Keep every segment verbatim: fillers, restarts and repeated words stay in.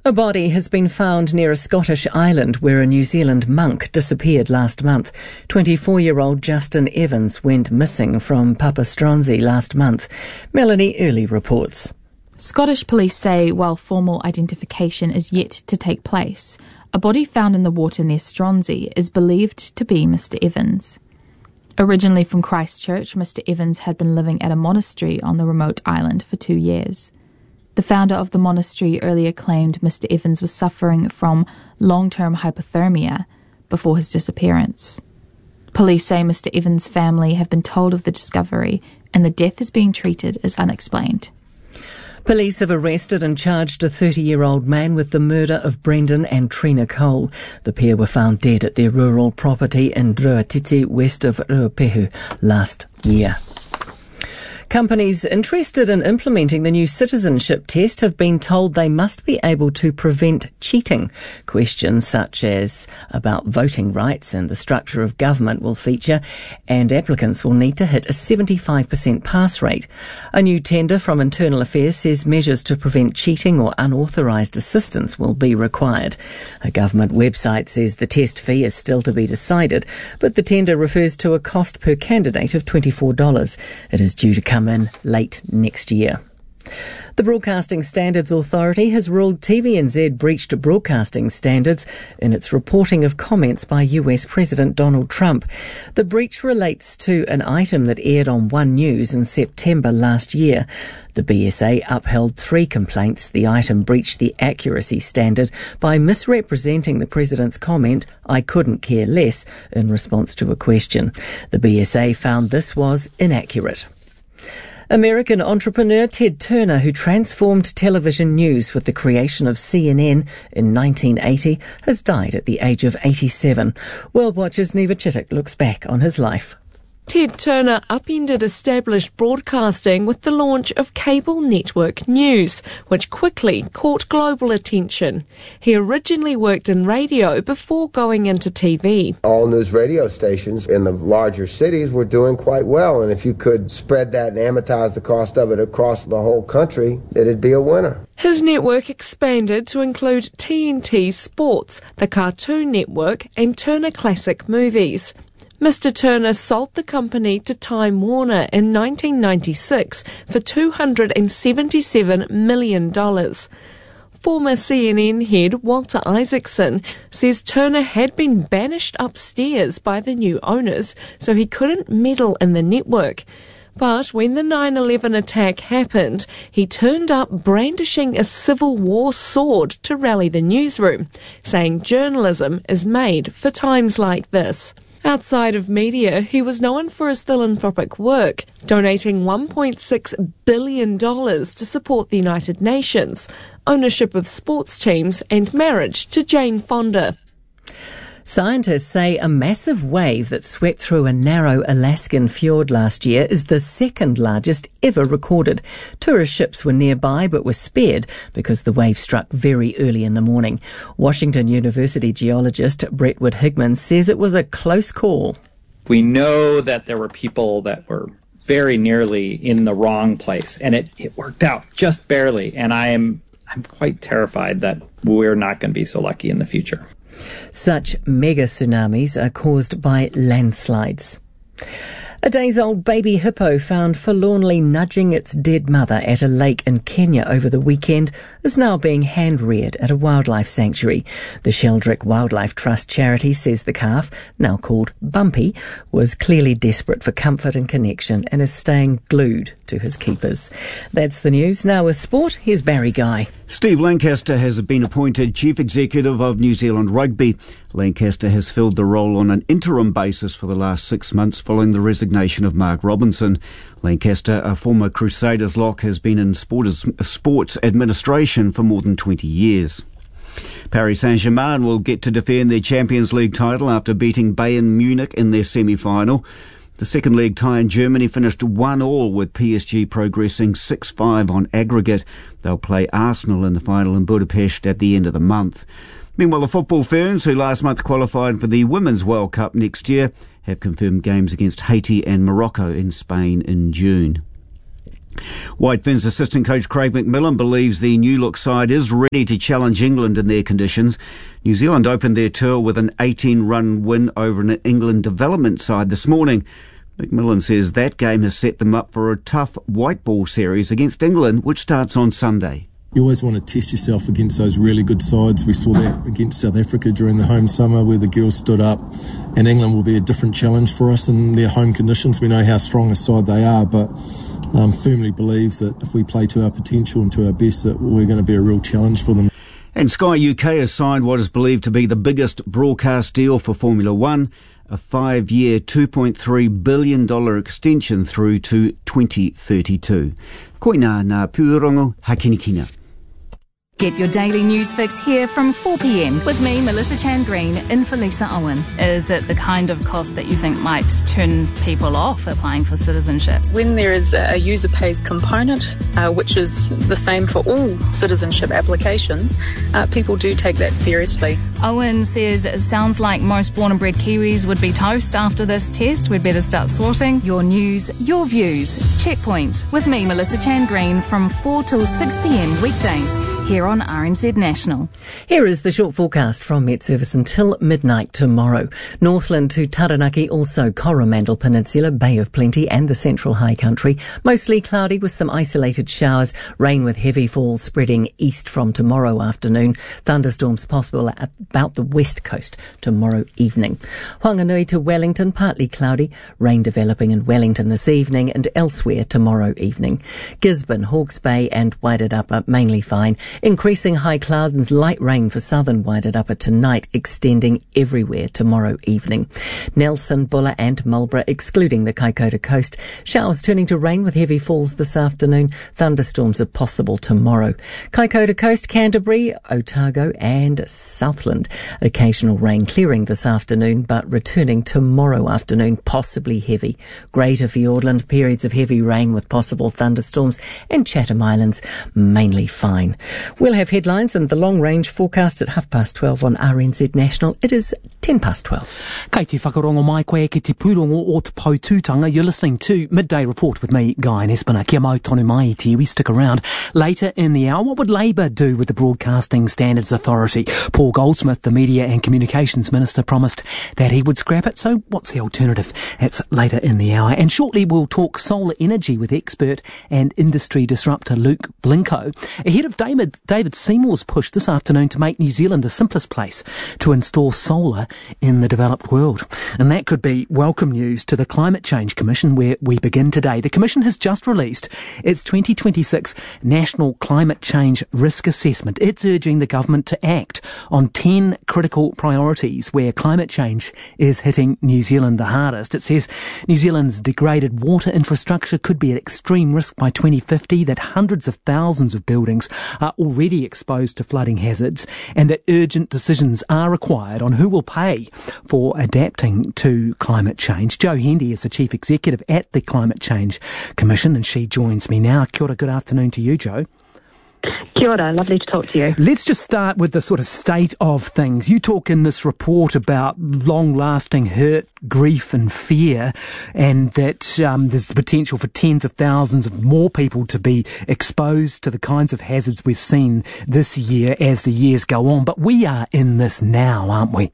A body has been found near a Scottish island where a New Zealand monk disappeared last month. twenty-four-year-old Justin Evans went missing from Papastronzi last month. Melanie Early reports. Scottish police say while formal identification is yet to take place, a body found in the water near Stronzi is believed to be Mister Evans. Originally from Christchurch, Mister Evans had been living at a monastery on the remote island for two years. The founder of the monastery earlier claimed Mister Evans was suffering from long-term hypothermia before his disappearance. Police say Mister Evans' family have been told of the discovery and the death is being treated as unexplained. Police have arrested and charged a thirty-year-old man with the murder of Brendan and Trina Cole. The pair were found dead at their rural property in Ruatiti, west of Ruapehu, last year. Companies interested in implementing the new citizenship test have been told they must be able to prevent cheating. Questions such as about voting rights and the structure of government will feature, and applicants will need to hit a seventy-five percent pass rate. A new tender from Internal Affairs says measures to prevent cheating or unauthorised assistance will be required. A government website says the test fee is still to be decided, but the tender refers to a cost per candidate of twenty-four dollars. It is due to come in late next year. The Broadcasting Standards Authority has ruled T V N Z breached broadcasting standards in its reporting of comments by U S President Donald Trump. The breach relates to an item that aired on One News in September last year. The B S A upheld three complaints. The item breached the accuracy standard by misrepresenting the President's comment, "I couldn't care less," in response to a question. The B S A found this was inaccurate. American entrepreneur Ted Turner, who transformed television news with the creation of C N N in nineteen eighty, has died at the age of eighty-seven. World Watch's Neva Chittick looks back on his life. Ted Turner upended established broadcasting with the launch of cable network news, which quickly caught global attention. He originally worked in radio before going into T V. All news radio stations in the larger cities were doing quite well, and if you could spread that and amortize the cost of it across the whole country, it'd be a winner. His network expanded to include T N T Sports, the Cartoon Network, and Turner Classic Movies. Mister Turner sold the company to Time Warner in nineteen ninety-six for two hundred seventy-seven million dollars. Former C N N head Walter Isaacson says Turner had been banished upstairs by the new owners, so he couldn't meddle in the network. But when the nine eleven attack happened, he turned up brandishing a Civil War sword to rally the newsroom, saying journalism is made for times like this. Outside of media, he was known for his philanthropic work, donating one point six billion dollars to support the United Nations, ownership of sports teams, and marriage to Jane Fonda. Scientists say a massive wave that swept through a narrow Alaskan fjord last year is the second largest ever recorded. Tourist ships were nearby but were spared because the wave struck very early in the morning. Washington University geologist Brentwood Higman says it was a close call. We know that there were people that were very nearly in the wrong place, and it, it worked out just barely, and I am I'm quite terrified that we're not going to be so lucky in the future. Such mega tsunamis are caused by landslides. A days-old baby hippo found forlornly nudging its dead mother at a lake in Kenya over the weekend is now being hand-reared at a wildlife sanctuary. The Sheldrick Wildlife Trust charity says the calf, now called Bumpy, was clearly desperate for comfort and connection and is staying glued to his keepers. That's the news. Now with sport, here's Barry Guy. Steve Lancaster has been appointed Chief Executive of New Zealand Rugby. Lancaster has filled the role on an interim basis for the last six months following the resignation of Mark Robinson. Lancaster, a former Crusaders lock, has been in sports, sports administration for more than twenty years. Paris Saint-Germain will get to defend their Champions League title after beating Bayern Munich in their semi-final. The second leg tie in Germany finished one all with P S G progressing six five on aggregate. They'll play Arsenal in the final in Budapest at the end of the month. Meanwhile, the football Ferns, who last month qualified for the Women's World Cup next year, have confirmed games against Haiti and Morocco in Spain in June. White Ferns assistant coach Craig McMillan believes the New Look side is ready to challenge England in their conditions. New Zealand opened their tour with an eighteen-run win over an England development side this morning. McMillan says that game has set them up for a tough white ball series against England, which starts on Sunday. You always want to test yourself against those really good sides. We saw that against South Africa during the home summer where the girls stood up, and England will be a different challenge for us in their home conditions. We know how strong a side they are, but um, firmly believe that if we play to our potential and to our best, that we're going to be a real challenge for them. And Sky U K has signed what is believed to be the biggest broadcast deal for Formula One, a five-year two point three billion dollars extension through to twenty thirty-two. Koina na Purongo Hakinikina. Get your daily news fix here from four p.m. with me, Melissa Chan Green, in for Lisa Owen. Is it the kind of cost that you think might turn people off applying for citizenship? When there is a user pays component, uh, which is the same for all citizenship applications, uh, people do take that seriously. Owen says it sounds like most born and bred Kiwis would be toast after this test. We'd better start sorting. Your news, your views. Checkpoint with me, Melissa Chan Green, from four till six p.m. weekdays here on R N Z National. Here is the short forecast from Met Service until midnight tomorrow. Northland to Taranaki, also Coromandel Peninsula, Bay of Plenty and the Central High Country. Mostly cloudy with some isolated showers. Rain with heavy falls spreading east from tomorrow afternoon. Thunderstorms possible at about the west coast tomorrow evening. Whanganui to Wellington, partly cloudy. Rain developing in Wellington this evening and elsewhere tomorrow evening. Gisborne, Hawke's Bay and Wairarapa mainly fine. Increasing high cloud and light rain for southern Wairarapa tonight, extending everywhere tomorrow evening. Nelson, Buller and Marlborough, excluding the Kaikoura coast. Showers turning to rain with heavy falls this afternoon. Thunderstorms are possible tomorrow. Kaikoura coast, Canterbury, Otago and Southland. Occasional rain clearing this afternoon, but returning tomorrow afternoon, possibly heavy. Greater Fiordland, periods of heavy rain with possible thunderstorms, and Chatham Islands, mainly fine. We'll have headlines and the long-range forecast at half past twelve on R N Z National. It is ten past twelve. Kei te whakarongo mai koe ki te pūrongo o te Pautūtanga. You're listening to Midday Report with me, Guy Nespina. Kia mau tonu mai i te iwi. Stick around. Later in the hour, what would Labour do with the Broadcasting Standards Authority? Paul Goldsmith, the Media and Communications Minister, promised that he would scrap it. So what's the alternative? That's later in the hour. And shortly we'll talk solar energy with expert and industry disruptor Luke Blinko, ahead of David, David Seymour's push this afternoon to make New Zealand the simplest place to install solar in the developed world. And that could be welcome news to the Climate Change Commission, where we begin today. The Commission has just released its twenty twenty-six National Climate Change Risk Assessment. It's urging the government to act on ten critical priorities where climate change is hitting New Zealand the hardest. It says New Zealand's degraded water infrastructure could be at extreme risk by twenty fifty, that hundreds of thousands of buildings are already exposed to flooding hazards, and that urgent decisions are required on who will pay for adapting to climate change. Jo Hendy is the Chief Executive at the Climate Change Commission, and she joins me now. Kia ora, good afternoon to you, Jo. Kia ora, lovely to talk to you. Let's just start with the sort of state of things. You talk in this report about long-lasting hurt, grief and fear, and that um, there's the potential for tens of thousands of more people to be exposed to the kinds of hazards we've seen this year as the years go on. But we are in this now, aren't we?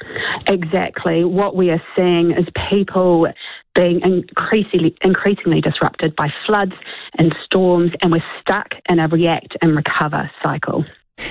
Exactly. What we are seeing is people being increasingly, increasingly disrupted by floods and storms, and we're stuck in a react and recover cycle.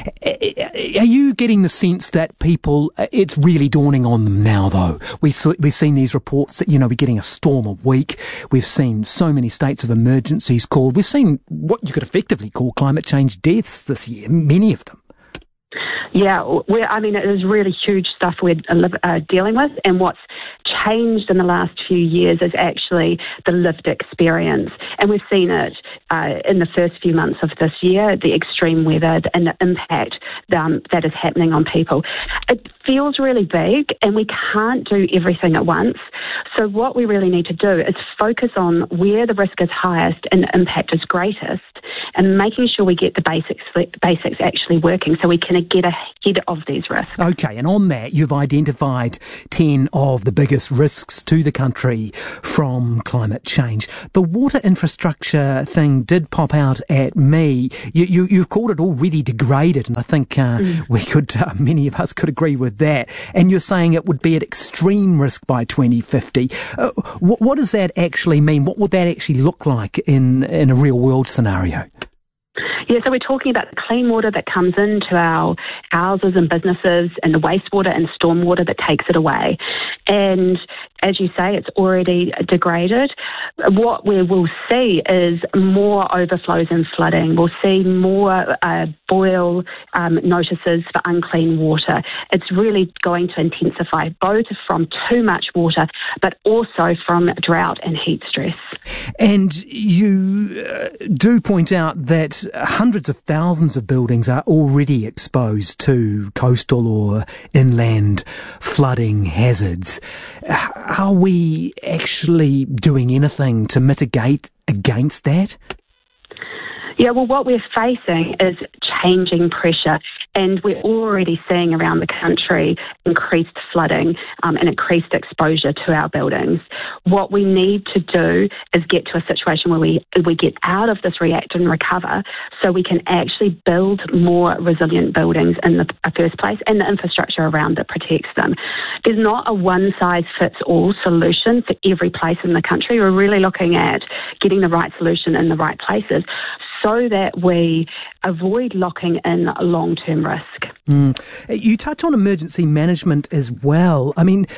Are you getting the sense that people, it's really dawning on them now, though? We've, we've seen these reports that, you know, we're getting a storm a week. We've seen so many states of emergencies called. We've seen what you could effectively call climate change deaths this year, many of them. Yeah, we're, I mean, it is really huge stuff we're uh, dealing with, and what's changed in the last few years is actually the lived experience, and we've seen it uh, in the first few months of this year, the extreme weather and the impact um, that is happening on people. It feels really big, and we can't do everything at once, so what we really need to do is focus on where the risk is highest and the impact is greatest, and making sure we get the basics basics actually working so we can get a ahead of these risks. Okay, and on that, you've identified ten of the biggest risks to the country from climate change. The water infrastructure thing did pop out at me. You, you, you've called it already degraded, and I think uh, mm. we could, uh, many of us could agree with that. And you're saying it would be at extreme risk by twenty fifty. Uh, what, what does that actually mean? What would that actually look like in, in a real world scenario? Yeah, so we're talking about the clean water that comes into our houses and businesses, and the wastewater and stormwater that takes it away. And as you say, it's already degraded. What we will see is more overflows and flooding. We'll see more uh, boil um, notices for unclean water. It's really going to intensify, both from too much water, but also from drought and heat stress. And you uh, do point out that hundreds of thousands of buildings are already exposed to coastal or inland flooding hazards. Are we actually doing anything to mitigate against that? Yeah, well, what we're facing is changing pressure, and we're already seeing around the country increased flooding um, and increased exposure to our buildings. What we need to do is get to a situation where we, we get out of this react and recover, so we can actually build more resilient buildings in the first place, and the infrastructure around it protects them. There's not a one-size-fits-all solution for every place in the country. We're really looking at getting the right solution in the right places, so that we avoid locking in long-term risk. Mm. You touch on emergency management as well. I mean,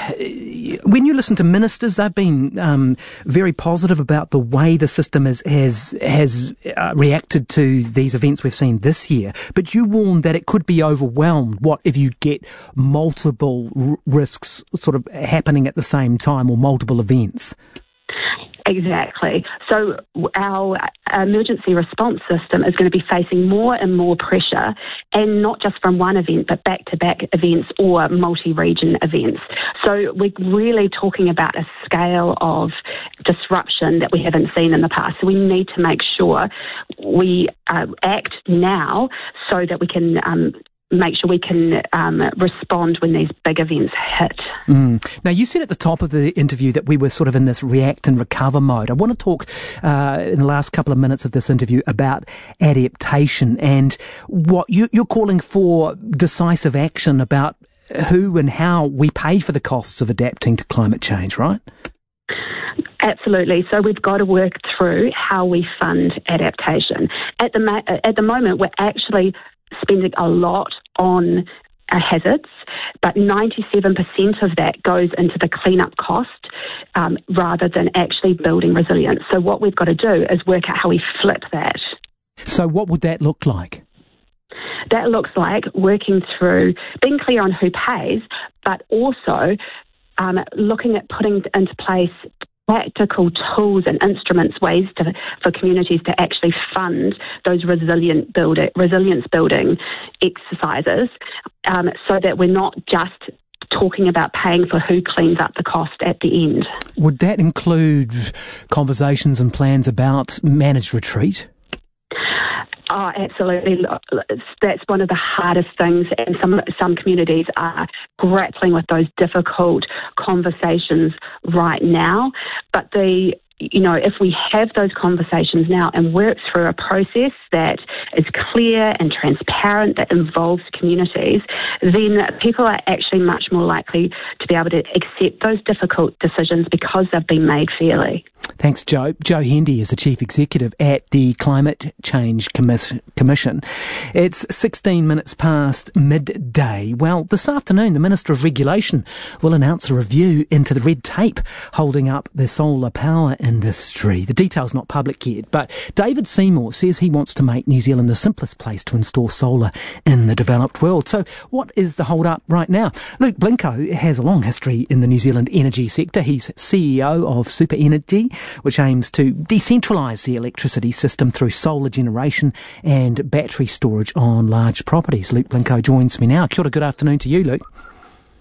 when you listen to ministers, they've been um, very positive about the way the system is, has has uh, reacted to these events we've seen this year. But you warned that it could be overwhelmed. What if you get multiple r- risks sort of happening at the same time, or multiple events? Exactly. So our emergency response system is going to be facing more and more pressure, and not just from one event, but back-to-back events or multi-region events. So we're really talking about a scale of disruption that we haven't seen in the past. So we need to make sure we uh, act now so that we can um, make sure we can um, respond when these big events hit. Mm. Now, you said at the top of the interview that we were sort of in this react and recover mode. I want to talk uh, in the last couple of minutes of this interview about adaptation and what you, you're calling for decisive action about who and how we pay for the costs of adapting to climate change, right? Absolutely. So we've got to work through how we fund adaptation. At the ma- at the moment, we're actually spending a lot on uh, hazards, but ninety-seven percent of that goes into the cleanup cost um, rather than actually building resilience. So what we've got to do is work out how we flip that. So what would that look like? That looks like working through, being clear on who pays, but also um, looking at putting into place practical tools and instruments, ways to, for communities to actually fund those resilient build, resilience building exercises, um, so that we're not just talking about paying for who cleans up the cost at the end. Would that include conversations and plans about managed retreat? Oh, absolutely. That's one of the hardest things, and some some communities are grappling with those difficult conversations right now. But the you know, if we have those conversations now and work through a process that is clear and transparent, that involves communities, then people are actually much more likely to be able to accept those difficult decisions because they've been made fairly. Thanks, Jo. Jo Hendy is the Chief Executive at the Climate Change Commis- Commission. It's sixteen minutes past midday. Well, this afternoon, the Minister of Regulation will announce a review into the red tape holding up the solar power industry. The detail's not public yet, but David Seymour says he wants to make New Zealand the simplest place to install solar in the developed world. So what is the hold up right now? Luke Blincoe has a long history in the New Zealand energy sector. He's C E O of Super Energy, which aims to decentralise the electricity system through solar generation and battery storage on large properties. Luke Blincoe joins me now. Kia ora, good afternoon to you, Luke.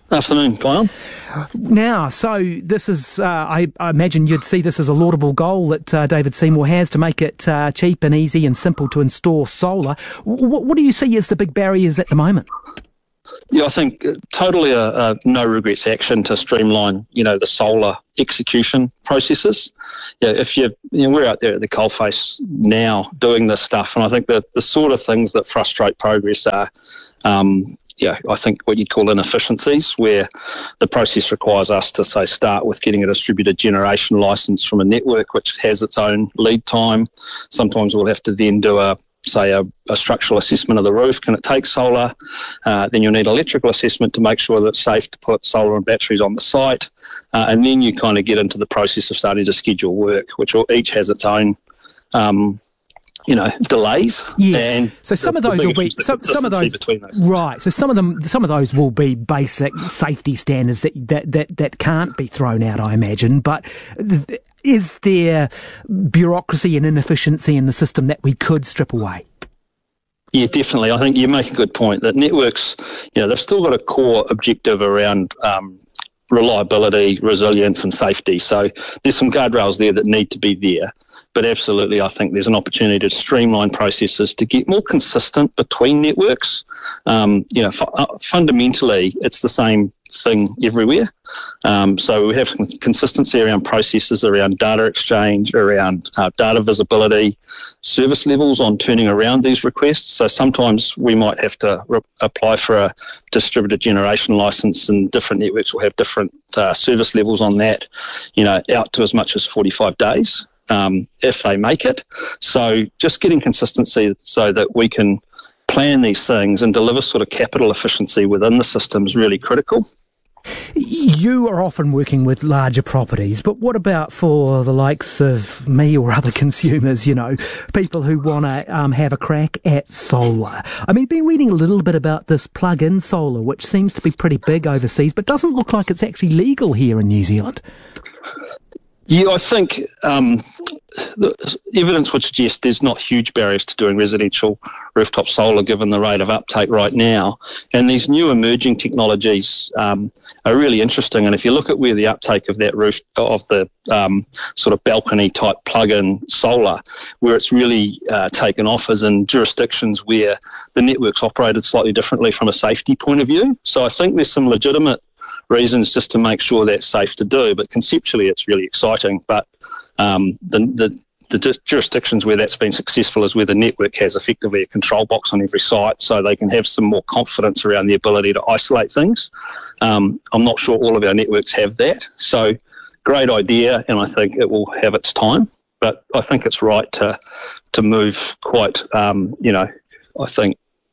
Afternoon, Guyon. Now, so this is, uh, I, I imagine you'd see this as a laudable goal that uh, David Seymour has to make it uh, cheap and easy and simple to install solar. W- what do you see as the big barriers at the moment? Yeah, I think totally a, a no regrets action to streamline, you know, the solar execution processes. Yeah, if you, you know, we're out there at the coalface now doing this stuff, and I think that the sort of things that frustrate progress are, um, yeah, I think what you'd call inefficiencies, where the process requires us to, say, start with getting a distributed generation licence from a network which has its own lead time. Sometimes we'll have to then do a say a, a structural assessment of the roof. Can it take solar? Uh, then you'll need electrical assessment to make sure that it's safe to put solar and batteries on the site. Uh, and then you kind of get into the process of starting to schedule work, which all, each has its own, um, you know, delays. Yeah. And so some the, of those the will be some, some of those, those right. So some of them, some of those will be basic safety standards that that that, that can't be thrown out, I imagine. But th- is there bureaucracy and inefficiency in the system that we could strip away? Yeah, definitely. I think you make a good point that networks, you know, they've still got a core objective around um, reliability, resilience and safety. So there's some guardrails there that need to be there. But absolutely, I think there's an opportunity to streamline processes to get more consistent between networks. Um, you know, fu- uh, fundamentally, it's the same thing everywhere. Um, so we have consistency around processes, around data exchange, around uh, data visibility, service levels on turning around these requests. So sometimes we might have to re- apply for a distributed generation license, and different networks will have different uh, service levels on that, you know, out to as much as forty-five days. Um, if they make it. So just getting consistency so that we can plan these things and deliver sort of capital efficiency within the system is really critical. You are often working with larger properties, but what about for the likes of me or other consumers, you know, people who want to um, have a crack at solar? I mean, been reading a little bit about this plug-in solar, which seems to be pretty big overseas, but doesn't look like it's actually legal here in New Zealand. Yeah, I think um, the evidence would suggest there's not huge barriers to doing residential rooftop solar given the rate of uptake right now. And these new emerging technologies um, are really interesting. And if you look at where the uptake of that roof, of the um, sort of balcony type plug-in solar, where it's really uh, taken off is in jurisdictions where the network's operated slightly differently from a safety point of view. So I think there's some legitimate reasons just to make sure that's safe to do, but conceptually it's really exciting. But um, the, the the jurisdictions where that's been successful is where the network has effectively a control box on every site, so they can have some more confidence around the ability to isolate things. Um, I'm not sure all of our networks have that, so great idea, and I think it will have its time. But I think it's right to to move quite, um, you know, I think.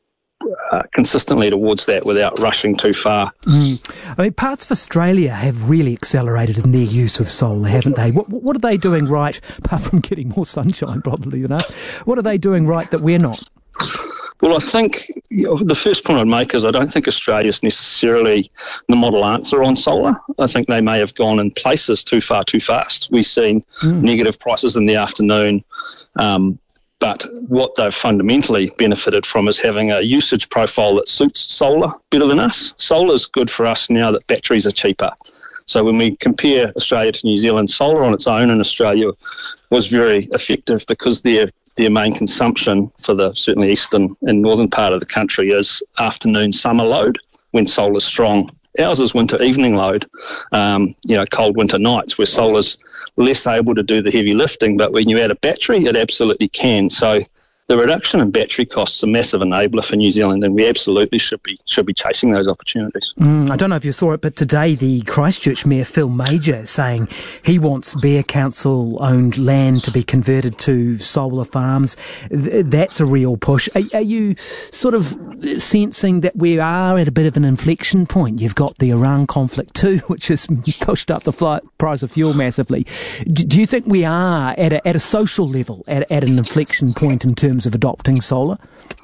Uh, consistently towards that without rushing too far. Mm. I mean, parts of Australia have really accelerated in their use of solar, haven't they? What, what are they doing right, apart from getting more sunshine, probably enough? What are they doing right that we're not? Well, I think you know, the first point I'd make is I don't think Australia's necessarily the model answer on solar. I think they may have gone in places too far too fast. We've seen mm. negative prices in the afternoon. Um, But what they've fundamentally benefited from is having a usage profile that suits solar better than us. Solar is good for us now that batteries are cheaper. So when we compare Australia to New Zealand, solar on its own in Australia was very effective because their their main consumption for the certainly eastern and northern part of the country is afternoon summer load when solar's strong. Ours is winter evening load, um, you know, cold winter nights where solar's less able to do the heavy lifting, but when you add a battery, it absolutely can. So the reduction in battery costs is a massive enabler for New Zealand, and we absolutely should be should be chasing those opportunities. Mm, I don't know if you saw it, but today the Christchurch Mayor Phil Major is saying he wants Bear Council-owned land to be converted to solar farms. Th- that's a real push. Are, are you sort of sensing that we are at a bit of an inflection point? You've got the Iran conflict too, which has pushed up the fly- price of fuel massively. D- do you think we are at a, at a social level at, at an inflection point in terms of adopting solar?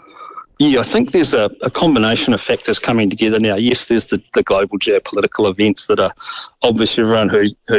Yeah, I think there's a, a combination of factors coming together now. Yes, there's the, the global geopolitical events that are obvious. Everyone who, who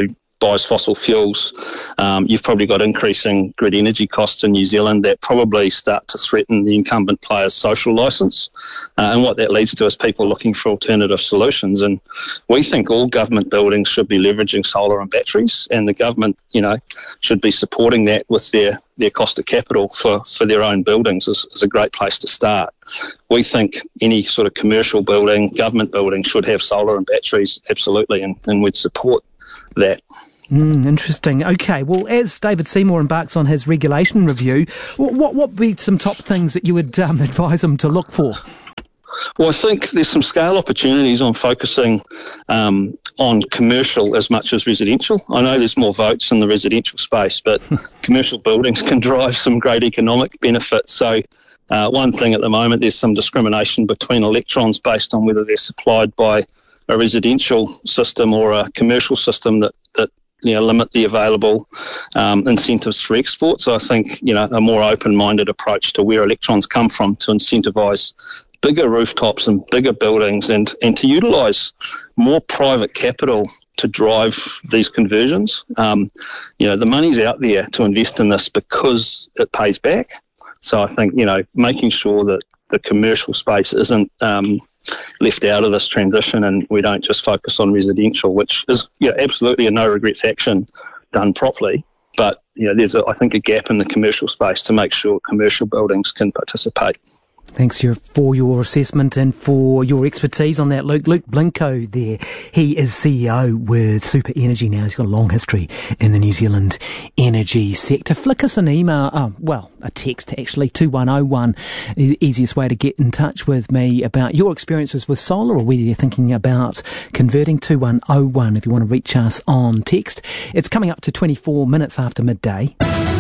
buys fossil fuels, um, you've probably got increasing grid energy costs in New Zealand that probably start to threaten the incumbent player's social licence. Uh, and what that leads to is people looking for alternative solutions. And we think all government buildings should be leveraging solar and batteries, and the government, you know, should be supporting that with their, their cost of capital for, for their own buildings is, is a great place to start. We think any sort of commercial building, government building should have solar and batteries, absolutely, and, and we'd support that. Mm, interesting. Okay, well, as David Seymour embarks on his regulation review, what what would be some top things that you would um, advise him to look for? Well, I think there's some scale opportunities on focusing um, on commercial as much as residential. I know there's more votes in the residential space, but commercial buildings can drive some great economic benefits. So uh, one thing at the moment, there's some discrimination between electrons based on whether they're supplied by a residential system or a commercial system that, that you know, limit the available um, incentives for export. So I think, you know, a more open-minded approach to where electrons come from to incentivise bigger rooftops and bigger buildings, and, and to utilise more private capital to drive these conversions. Um, you know, the money's out there to invest in this because it pays back. So I think, you know, making sure that the commercial space isn't um, left out of this transition and we don't just focus on residential, which is, you know, absolutely a no-regrets action done properly. But, you know, there's, a, I think, a gap in the commercial space to make sure commercial buildings can participate. Thanks for your assessment and for your expertise on that, Luke. Luke Blincoe there. He is C E O with Super Energy now. He's got a long history in the New Zealand energy sector. Flick us an email, oh, well, a text actually, two one oh one. The easiest way to get in touch with me about your experiences with solar or whether you're thinking about converting, two one oh one if you want to reach us on text. It's coming up to twenty-four minutes after midday.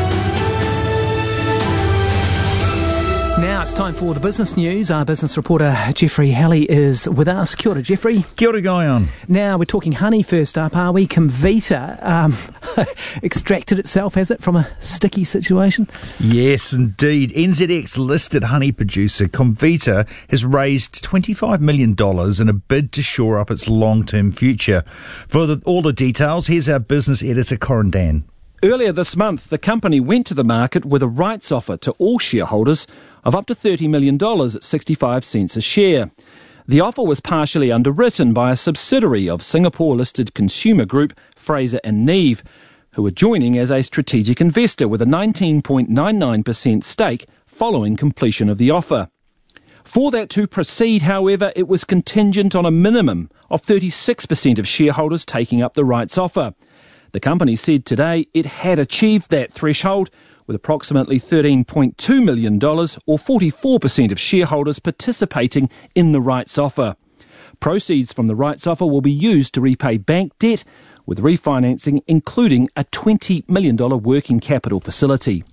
Now it's time for the business news. Our business reporter Jeffrey Halley is with us. Kia ora, Jeffrey. Kia ora, Guyon. Now we're talking honey first up, are we? Comvita um, extracted itself, has it, from a sticky situation? Yes, indeed. N Z X-listed honey producer Comvita has raised twenty-five million dollars in a bid to shore up its long-term future. For the, all the details, here's our business editor, Corin Dan. Earlier this month, the company went to the market with a rights offer to all shareholders of up to thirty million dollars at sixty-five cents a share. The offer was partially underwritten by a subsidiary of Singapore-listed consumer group Fraser and Neave, who are joining as a strategic investor with a nineteen point nine nine percent stake following completion of the offer. For that to proceed, however, it was contingent on a minimum of thirty-six percent of shareholders taking up the rights offer. The company said today it had achieved that threshold with approximately thirteen point two million dollars or forty-four percent of shareholders participating in the rights offer. Proceeds from the rights offer will be used to repay bank debt, with refinancing including a twenty million dollars working capital facility.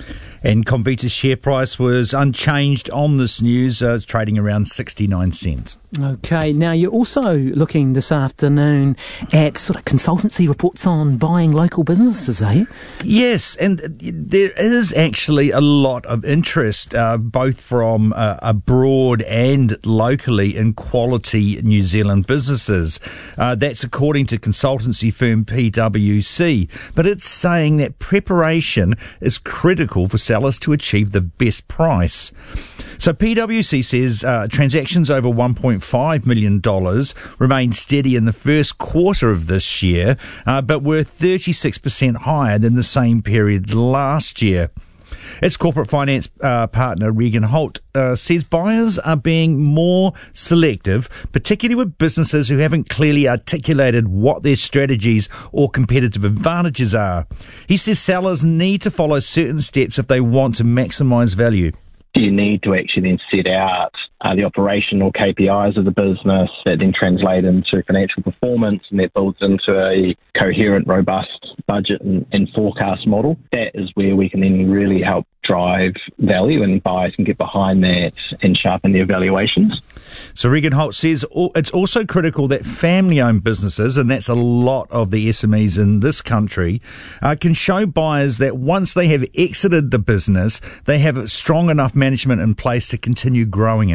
And Comvita's share price was unchanged on this news. Uh, it's trading around sixty-nine cents. Okay, now you're also looking this afternoon at sort of consultancy reports on buying local businesses, are you? Yes, and there is actually a lot of interest, uh, both from uh, abroad and locally, in quality New Zealand businesses. Uh, that's according to consultancy firm P W C. But it's saying that preparation is critical for sellers to achieve the best price. So P W C says uh, transactions over one point five million dollars remained steady in the first quarter of this year, uh, but were thirty-six percent higher than the same period last year. Its corporate finance uh, partner, Regan Holt, uh, says buyers are being more selective, particularly with businesses who haven't clearly articulated what their strategies or competitive advantages are. He says sellers need to follow certain steps if they want to maximise value. You need to actually then set out uh, the operational K P Is of the business that then translate into financial performance, and that builds into a coherent, robust budget and, and forecast model. That is where we can then really help drive value, and buyers can get behind that and sharpen their valuations. So Regan Holt says it's also critical that family-owned businesses, and that's a lot of the S M Es in this country, uh, can show buyers that once they have exited the business, they have strong enough management in place to continue growing it.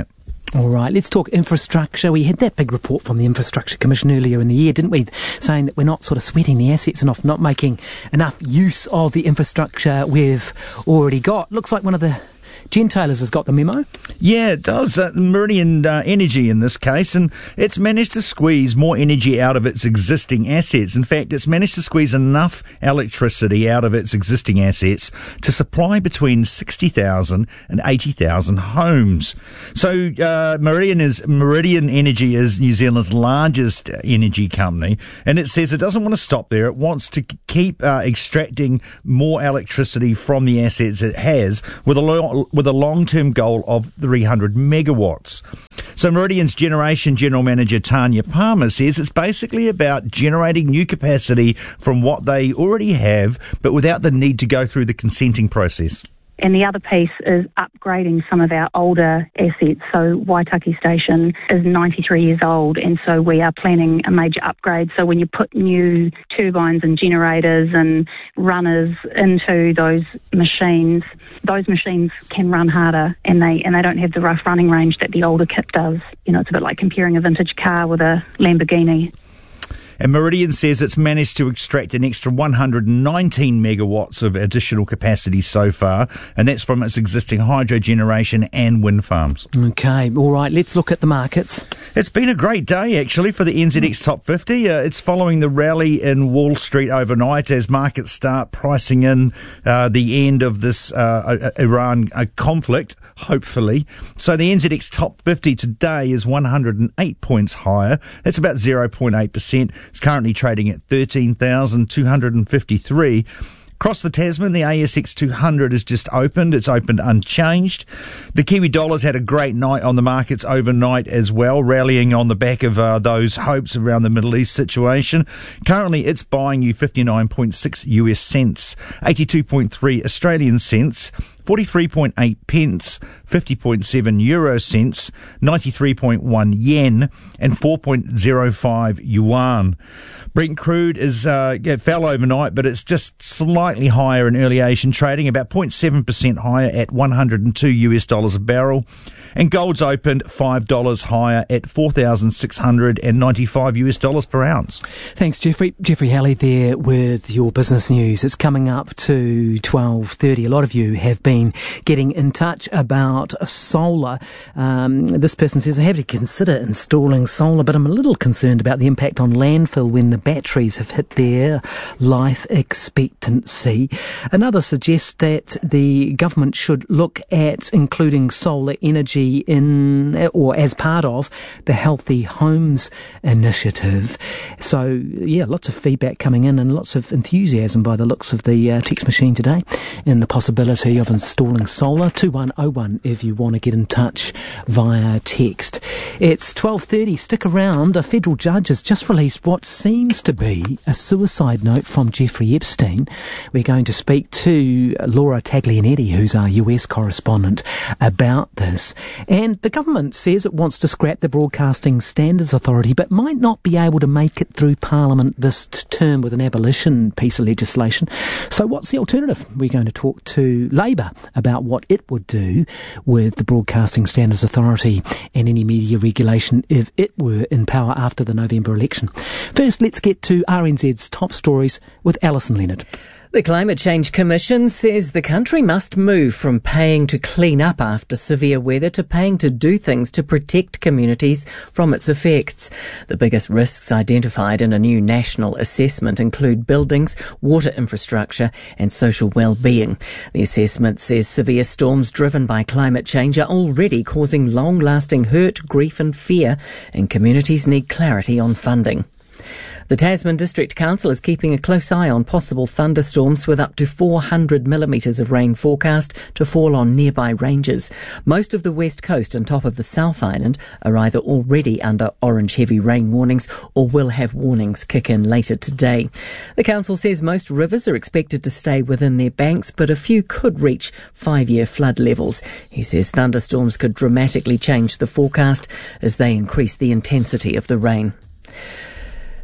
All right, let's talk infrastructure. We had that big report from the Infrastructure Commission earlier in the year, didn't we, saying that we're not sort of sweating the assets enough, not making enough use of the infrastructure we've already got. Looks like one of the Gentailers has got the memo. Yeah, it does. Uh, Meridian uh, Energy in this case, and it's managed to squeeze more energy out of its existing assets. In fact, it's managed to squeeze enough electricity out of its existing assets to supply between sixty thousand and eighty thousand homes. So uh, Meridian is Meridian Energy is New Zealand's largest energy company, and it says it doesn't want to stop there. It wants to keep uh, extracting more electricity from the assets it has, with a lo- with a long-term goal of three hundred megawatts. So Meridian's Generation General Manager Tanya Palmer says it's basically about generating new capacity from what they already have, but without the need to go through the consenting process. And the other piece is upgrading some of our older assets. So Waitaki Station is ninety-three years old, and so we are planning a major upgrade. So when you put new turbines and generators and runners into those machines, those machines can run harder, and they and they don't have the rough running range that the older kit does. You know, it's a bit like comparing a vintage car with a Lamborghini. And Meridian says it's managed to extract an extra one hundred nineteen megawatts of additional capacity so far, and that's from its existing hydro generation and wind farms. Okay, all right, let's look at the markets. It's been a great day, actually, for the N Z X Top fifty. Uh, it's following the rally in Wall Street overnight as markets start pricing in uh, the end of this uh, Iran uh, conflict, hopefully. So the N Z X Top fifty today is one hundred eight points higher. That's about zero point eight percent. It's currently trading at thirteen thousand two hundred fifty-three. Across the Tasman, the A S X two hundred has just opened. It's opened unchanged. The Kiwi dollar's had a great night on the markets overnight as well, rallying on the back of uh, those hopes around the Middle East situation. Currently, it's buying you fifty-nine point six U S cents, eighty-two point three Australian cents, forty-three point eight pence, fifty point seven euro cents, ninety-three point one yen, and four point zero five yuan. Brent crude is uh, it fell overnight, but it's just slightly higher in early Asian trading, about zero point seven percent higher at one hundred two U S dollars a barrel. And gold's opened five dollars higher at four thousand six hundred ninety-five U S dollars per ounce. Thanks, Jeffrey. Jeffrey Halley there with your business news. It's coming up to twelve thirty. A lot of you have been getting in touch about solar. Um, this person says, I have to consider installing solar, but I'm a little concerned about the impact on landfill when the batteries have hit their life expectancy. Another suggests that the government should look at including solar energy in or as part of the Healthy Homes initiative. So, yeah, lots of feedback coming in and lots of enthusiasm by the looks of the uh, text machine today in the possibility of installing solar. two one oh one if you want to get in touch via text. It's twelve thirty. Stick around. A federal judge has just released what seems to be a suicide note from Jeffrey Epstein. We're going to speak to Laura Taglianetti, who's our U S correspondent, about this. And the government says it wants to scrap the Broadcasting Standards Authority, but might not be able to make it through Parliament this term with an abolition piece of legislation. So what's the alternative? We're going to talk to Labour about what it would do with the Broadcasting Standards Authority and any media regulation if it were in power after the November election. First, let's get to R N Z's top stories with Alison Leonard. The Climate Change Commission says the country must move from paying to clean up after severe weather to paying to do things to protect communities from its effects. The biggest risks identified in a new national assessment include buildings, water infrastructure and social well-being. The assessment says severe storms driven by climate change are already causing long-lasting hurt, grief and fear, and communities need clarity on funding. The Tasman District Council is keeping a close eye on possible thunderstorms with up to four hundred millimetres of rain forecast to fall on nearby ranges. Most of the west coast and top of the South Island are either already under orange heavy rain warnings or will have warnings kick in later today. The council says most rivers are expected to stay within their banks, but a few could reach five-year flood levels. He says thunderstorms could dramatically change the forecast as they increase the intensity of the rain.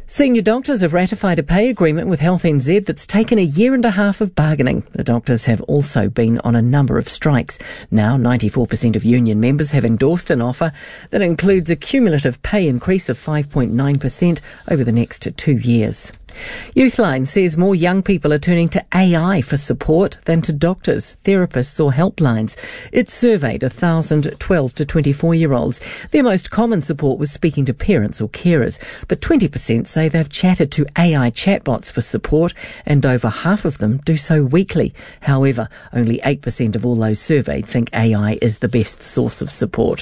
Senior doctors have ratified a pay agreement with Health N Z that's taken a year and a half of bargaining. The doctors have also been on a number of strikes. Now, ninety-four percent of union members have endorsed an offer that includes a cumulative pay increase of five point nine percent over the next two years. Youthline says more young people are turning to A I for support than to doctors, therapists or helplines. It surveyed one thousand twelve to twenty-four-year-olds. Their most common support was speaking to parents or carers, but twenty percent say they've chatted to A I chatbots for support, and over half of them do so weekly. However, only eight percent of all those surveyed think A I is the best source of support.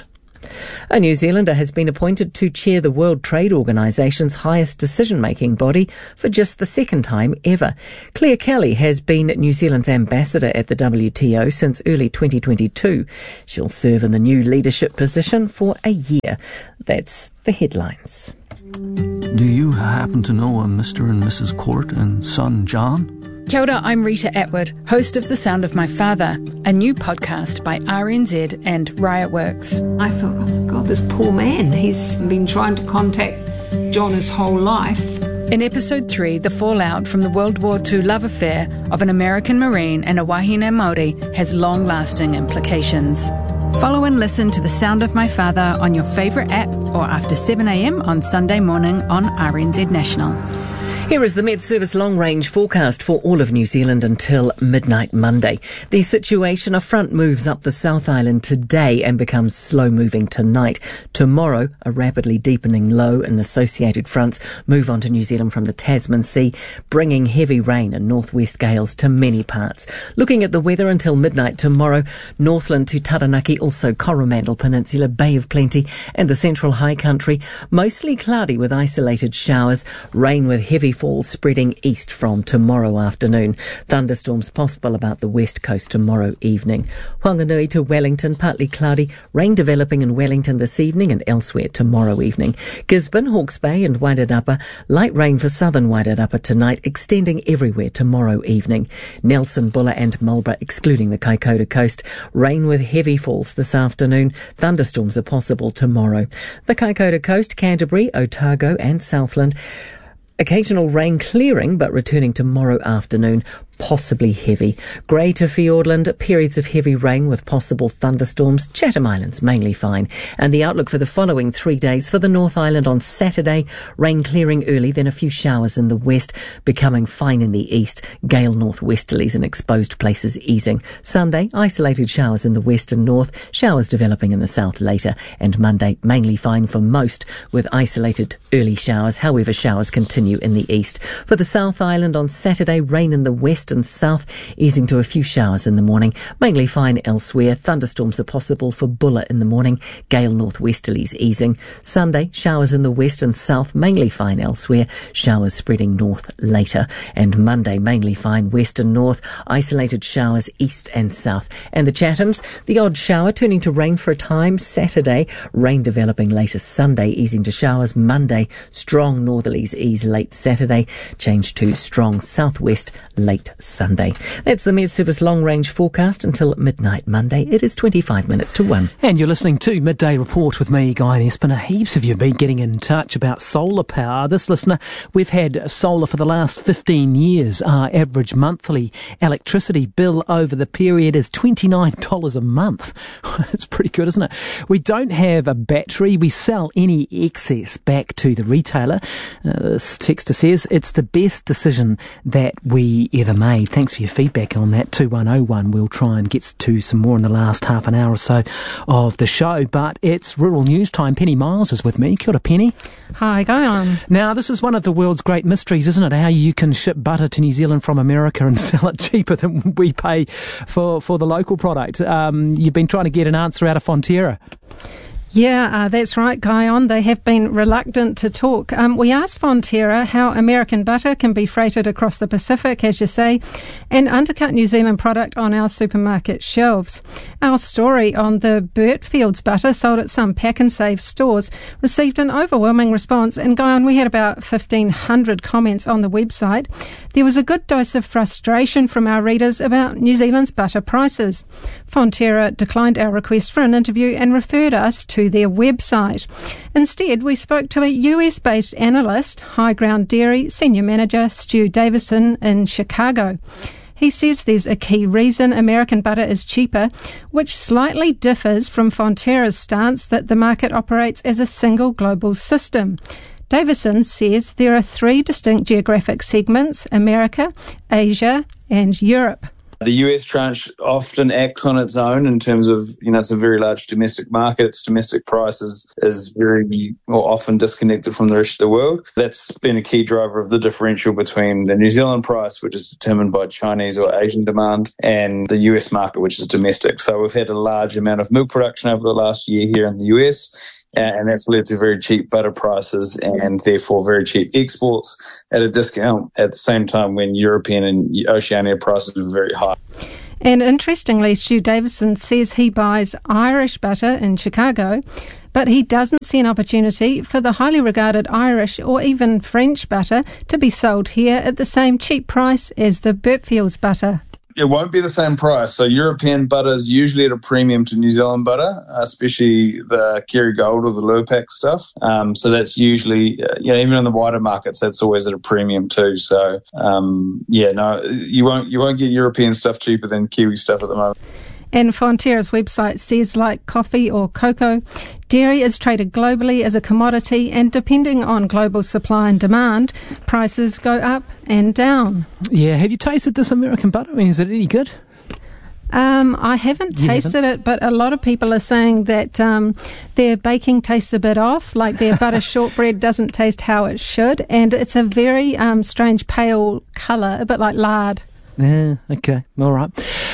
A New Zealander has been appointed to chair the World Trade Organisation's highest decision-making body for just the second time ever. Claire Kelly has been New Zealand's ambassador at the W T O since early twenty twenty-two. She'll serve in the new leadership position for a year. That's the headlines. Do you happen to know a Mister and Missus Court and son John? Kia ora, I'm Rita Atwood, host of The Sound of My Father, a new podcast by R N Z and Riotworks. I thought, oh God, this poor man, he's been trying to contact John his whole life. In episode three, the fallout from the World War Two love affair of an American Marine and a wahine Māori has long-lasting implications. Follow and listen to The Sound of My Father on your favourite app or after seven a m on Sunday morning on R N Z National. Here is the Met Service long-range forecast for all of New Zealand until midnight Monday. The situation, a front moves up the South Island today and becomes slow-moving tonight. Tomorrow, a rapidly deepening low and associated fronts move on to New Zealand from the Tasman Sea, bringing heavy rain and northwest gales to many parts. Looking at the weather until midnight tomorrow, Northland to Taranaki, also Coromandel Peninsula, Bay of Plenty and the Central High Country, mostly cloudy with isolated showers, rain with heavy falls spreading east from tomorrow afternoon. Thunderstorms possible about the west coast tomorrow evening. Whanganui to Wellington, partly cloudy, rain developing in Wellington this evening and elsewhere tomorrow evening. Gisborne, Hawke's Bay and Wairarapa, light rain for southern Wairarapa tonight, extending everywhere tomorrow evening. Nelson, Buller and Marlborough, excluding the Kaikoura coast, rain with heavy falls this afternoon. Thunderstorms are possible tomorrow. The Kaikoura coast, Canterbury, Otago and Southland, occasional rain clearing but returning tomorrow afternoon, possibly heavy. Grey to Fiordland, periods of heavy rain with possible thunderstorms. Chatham Islands mainly fine. And the outlook for the following three days for the North Island on Saturday, rain clearing early, then a few showers in the west, becoming fine in the east. Gale northwesterlies and exposed places easing. Sunday, isolated showers in the west and north, showers developing in the south later. And Monday, mainly fine for most, with isolated early showers. However, showers continue in the east. For the South Island on Saturday, rain in the west and south, easing to a few showers in the morning, mainly fine elsewhere. Thunderstorms are possible for Buller in the morning, gale northwesterlies easing. Sunday, showers in the west and south, mainly fine elsewhere, showers spreading north later. And Monday, mainly fine west and north, isolated showers east and south. And the Chathams, the odd shower turning to rain for a time. Saturday, rain developing later Sunday, easing to showers. Monday, strong northerlies ease late Saturday, change to strong southwest late Sunday. That's the Met Service long-range forecast until midnight Monday. It is twenty-five minutes to one. And you're listening to Midday Report with me, Guy Espiner. Heaps of you have been getting in touch about solar power. This listener, we've had solar for the last fifteen years. Our average monthly electricity bill over the period is twenty-nine dollars a month. It's pretty good, isn't it? We don't have a battery. We sell any excess back to the retailer. Uh, this texter says it's the best decision that we ever made. Thanks for your feedback on that. two one oh one. We'll try and get to some more in the last half an hour or so of the show. But it's rural news time. Penny Miles is with me. Kia ora, Penny. Hi, go on. Now, this is one of the world's great mysteries, isn't it? How you can ship butter to New Zealand from America and sell it cheaper than we pay for, for the local product. Um, you've been trying to get an answer out of Fonterra. Yeah, uh, that's right, Guyon. They have been reluctant to talk. Um, we asked Fonterra how American butter can be freighted across the Pacific, as you say, and undercut New Zealand product on our supermarket shelves. Our story on the Burtfields butter sold at some Pack and Save stores received an overwhelming response, and Guyon, we had about fifteen hundred comments on the website. There was a good dose of frustration from our readers about New Zealand's butter prices. Fonterra declined our request for an interview and referred us to their website. Instead, we spoke to a U S-based analyst, High Ground Dairy Senior Manager Stu Davison in Chicago. He says there's a key reason American butter is cheaper, which slightly differs from Fonterra's stance that the market operates as a single global system. Davison says there are three distinct geographic segments: America, Asia, and Europe. The U S tranche often acts on its own in terms of, you know, it's a very large domestic market. Its domestic prices is very or often disconnected from the rest of the world. That's been a key driver of the differential between the New Zealand price, which is determined by Chinese or Asian demand, and the U S market, which is domestic. So we've had a large amount of milk production over the last year here in the U S, and that's led to very cheap butter prices and therefore very cheap exports at a discount at the same time when European and Oceania prices are very high. And interestingly, Stu Davison says he buys Irish butter in Chicago, but he doesn't see an opportunity for the highly regarded Irish or even French butter to be sold here at the same cheap price as the Burtfields butter. It won't be the same price. So European butter is usually at a premium to New Zealand butter, especially the Kerry Gold or the Lurpak stuff. Um, so that's usually, uh, you know, even in the wider markets, that's always at a premium too. So um, yeah, no, you won't you won't get European stuff cheaper than Kiwi stuff at the moment. And Fonterra's website says, like coffee or cocoa, dairy is traded globally as a commodity, and depending on global supply and demand, prices go up and down. Yeah, have you tasted this American butter? I mean, is it any good? Um, I haven't you tasted haven't? it, but a lot of people are saying that um, their baking tastes a bit off, like their butter shortbread doesn't taste how it should, and it's a very um, strange pale colour, a bit like lard. Yeah, okay, all right.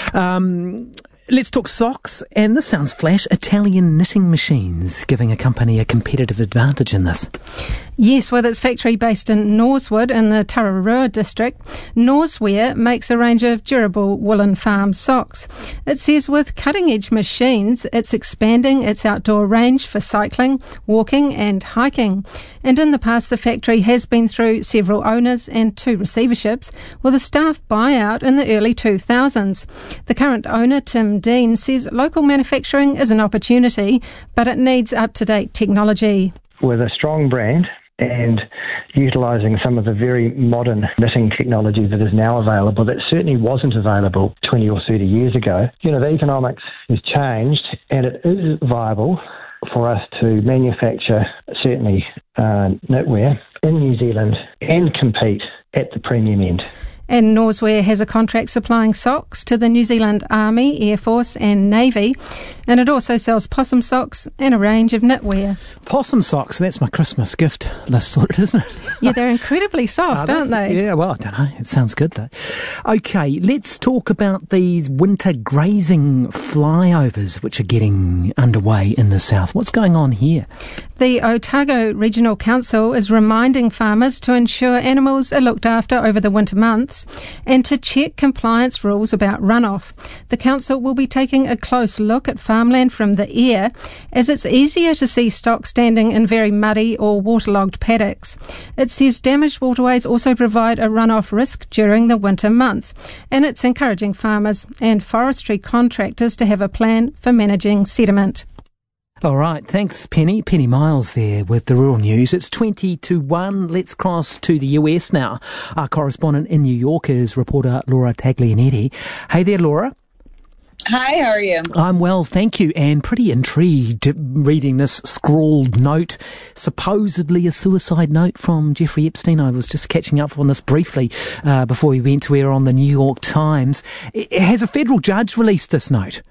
Um... Let's talk socks, and this sounds flash. Italian knitting machines giving a company a competitive advantage in this. Yes, with its factory based in Norsewood in the Tararua district, Norsewear makes a range of durable woolen farm socks. It says with cutting-edge machines, it's expanding its outdoor range for cycling, walking and hiking. And in the past, the factory has been through several owners and two receiverships, with a staff buyout in the early two thousands. The current owner, Tim Dean, says local manufacturing is an opportunity, but it needs up-to-date technology. With a strong brand and utilising some of the very modern knitting technology that is now available that certainly wasn't available twenty or thirty years ago, you know, the economics has changed, and it is viable for us to manufacture, certainly, uh, knitwear in New Zealand and compete at the premium end. And Norsewear has a contract supplying socks to the New Zealand Army, Air Force and Navy. And it also sells possum socks and a range of knitwear. Possum socks, that's my Christmas gift list sorted, isn't it? Yeah, they're incredibly soft, Are aren't they? Yeah, well, I don't know. It sounds good, though. OK, let's talk about these winter grazing flyovers which are getting underway in the south. What's going on here? The Otago Regional Council is reminding farmers to ensure animals are looked after over the winter months and to check compliance rules about runoff. The council will be taking a close look at farmland from the air, as it's easier to see stock standing in very muddy or waterlogged paddocks. It says damaged waterways also provide a runoff risk during the winter months, and it's encouraging farmers and forestry contractors to have a plan for managing sediment. All right, thanks, Penny. Penny Miles there with the rural news. It's twenty to one. Let's cross to the U S now. Our correspondent in New York is reporter Laura Taglianetti. Hey there, Laura. Hi, how are you? I'm well, thank you, and pretty intrigued reading this scrawled note, supposedly a suicide note from Jeffrey Epstein. I was just catching up on this briefly uh, before we went to air on the New York Times. Has a federal judge released this note?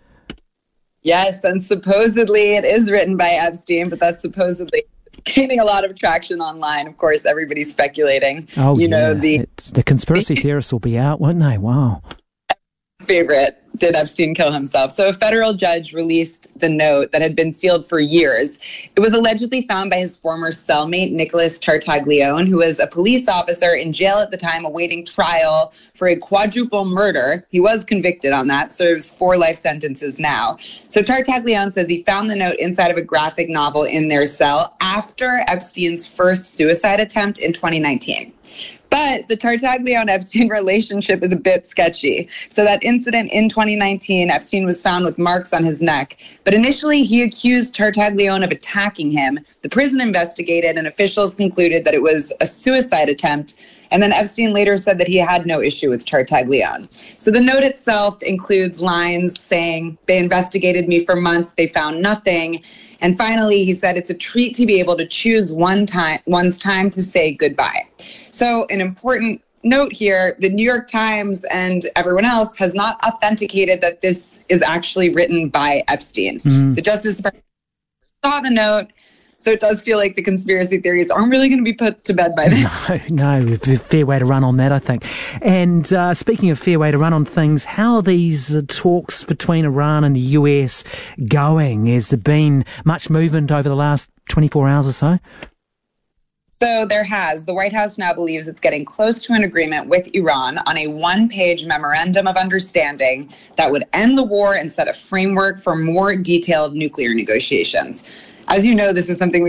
Yes, and supposedly it is written by Epstein, but that's supposedly gaining a lot of traction online. Of course, everybody's speculating. Oh, you yeah. know, the It's, the conspiracy theorists will be out, won't they? Wow. Favorite, did Epstein kill himself? So a federal judge released the note that had been sealed for years. It was allegedly found by his former cellmate, Nicholas Tartaglione, who was a police officer in jail at the time awaiting trial for a quadruple murder. He was convicted on that, serves four life sentences now. So Tartaglione says he found the note inside of a graphic novel in their cell after Epstein's first suicide attempt in twenty nineteen. But the Tartaglione-Epstein relationship is a bit sketchy. So that incident in twenty nineteen, Epstein was found with marks on his neck. But initially, he accused Tartaglione of attacking him. The prison investigated, and officials concluded that it was a suicide attempt. And then Epstein later said that he had no issue with Tartaglione. So the note itself includes lines saying, "They investigated me for months, they found nothing." And finally, he said it's a treat to be able to choose one time, one's time to say goodbye. So an important note here, the New York Times and everyone else has not authenticated that this is actually written by Epstein. Mm. The Justice Department saw the note, so it does feel like the conspiracy theories aren't really going to be put to bed by this. No, no, fair way to run on that, I think. And uh, speaking of fair way to run on things, how are these uh, talks between Iran and the U S going? Has there been much movement over the last twenty-four hours or so? So there has. The White House now believes it's getting close to an agreement with Iran on a one-page memorandum of understanding that would end the war and set a framework for more detailed nuclear negotiations. As you know, this is something we